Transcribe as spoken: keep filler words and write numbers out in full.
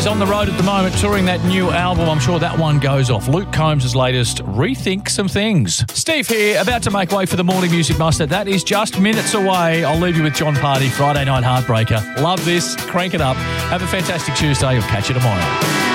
He's on the road at the moment touring that new album. I'm sure that one goes off. Luke Combs' latest, Rethink Some Things. Steve here, about to make way for the Morning Music Muster. That is just minutes away. I'll leave you with John Party, Friday Night Heartbreaker. Love this. Crank it up. Have a fantastic Tuesday. I'll catch you tomorrow.